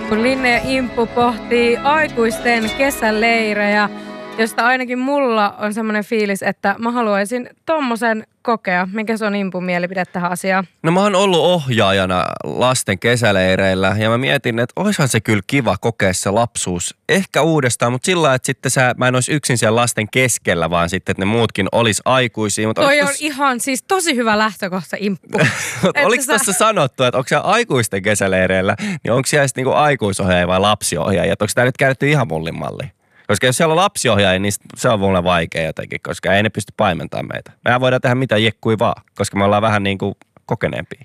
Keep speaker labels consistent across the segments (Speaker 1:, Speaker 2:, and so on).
Speaker 1: kun Linne ja Imppu pohtii aikuisten kesäleirejä, josta ainakin mulla on semmoinen fiilis, että mä haluaisin tommosen kokea. Mikä se on Impun mielipide tähän asiaan?
Speaker 2: No mä oon ollut ohjaajana lasten kesäleireillä ja mä mietin, että oishan se kyllä kiva kokea se lapsuus ehkä uudestaan, mutta sillä että sitten mä en olisi yksin siellä lasten keskellä, vaan sitten, että ne muutkin olisi aikuisia. Mutta
Speaker 1: toi on ihan siis tosi hyvä lähtökohta, Imppu.
Speaker 2: Oliko tuossa sanottu, että onko siellä aikuisten kesäleireillä, niin onko siellä sitten niinku aikuisohjaaja vai lapsiohjaaja? Onko tämä nyt käännetty ihan mullin malliin? Koska jos siellä on lapsiohjaaja, niin se on mulle vaikea jotenkin, koska ei ne pysty paimentamaan meitä. Mehän voidaan tehdä mitä jekkui vaan, koska me ollaan vähän niin kuin kokeneempia.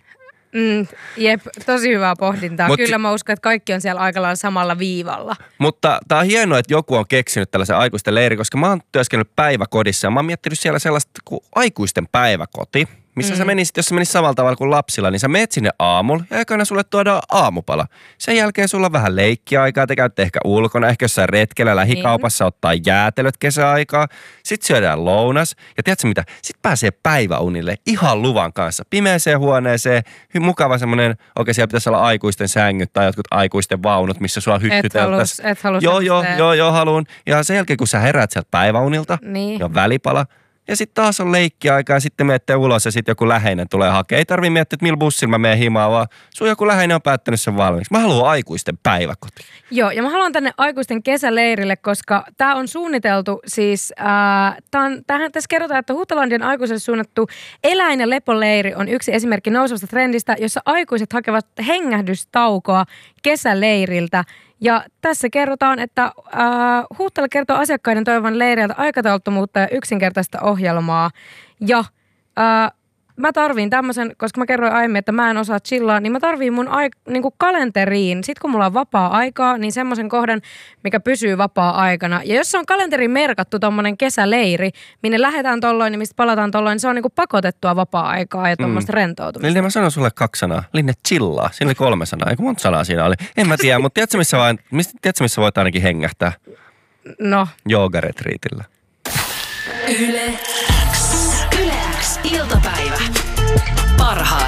Speaker 1: Jep, tosi hyvää pohdintaa. Kyllä mä uskon, että kaikki on siellä aika lailla samalla viivalla.
Speaker 2: Mutta tää on hienoa, että joku on keksinyt tällaisen aikuisten leiri, koska mä oon työskennellyt päiväkodissa ja mä oon miettinyt siellä sellaista kuin aikuisten päiväkoti, missä sä menisit, jos sä menisit samalla tavalla kuin lapsilla, niin sä menet sinne aamulla ja ekana sulle tuodaan aamupala. Sen jälkeen sulla on vähän leikkiaikaa, te käytte ehkä ulkona, ehkä jossain retkellä lähikaupassa ottaa jäätelöt kesäaikaa. Sitten syödään lounas ja tiedätkö mitä? Sitten pääsee päiväunille ihan luvan kanssa. Pimeäseen huoneeseen, mukava semmoinen, oikein siellä pitäisi olla aikuisten sängyt tai jotkut aikuisten vaunut, missä sua hyttyteltäisiin.
Speaker 1: Et halus
Speaker 2: Joo, haluun. Ja sen jälkeen kun sä heräät sieltä päiväunilta, niin on välipala. Ja sitten taas on leikkiaikaa ja sitten menette ulos ja sitten joku läheinen tulee hakemaan. Ei tarvitse miettiä, että millä bussilla mä menen himaan, vaan sun joku läheinen on päättänyt sen valmiiksi. Mä haluan aikuisten päiväkoti.
Speaker 1: Joo, ja mä haluan tänne aikuisten kesäleirille, koska tää on suunniteltu siis, tässä kerrotaan, että Huutolandin aikuiselle suunnattu eläin- ja lepoleiri on yksi esimerkki nousevasta trendistä, jossa aikuiset hakevat hengähdystaukoa kesäleiriltä. Ja tässä kerrotaan, että Huuttala kertoo asiakkaiden toivon leireiltä aikatauluttomuutta ja yksinkertaista ohjelmaa. Ja mä tarviin tämmöisen, koska mä kerroin aiemmin, että mä en osaa chillaa, niin mä tarviin mun niinku kalenteriin. Sitten kun mulla on vapaa-aikaa, niin semmoisen kohdan, mikä pysyy vapaa-aikana. Ja jos se on kalenteriin merkattu tommonen kesäleiri, minne lähdetään tolloin, niin mistä palataan tolloin, niin se on niinku pakotettua vapaa-aikaa ja tommoista rentoutumista.
Speaker 2: Linne, mä sanon sulle 2 sanaa. Linne, chillaa. Siinä oli 3 sanaa. Eikö monta sanaa siinä oli? En mä tiedä, mutta tiedätkö missä voit ainakin hengähtää?
Speaker 1: No.
Speaker 2: Joogaretriitillä.
Speaker 3: Yle X iltapäivä. Parhaat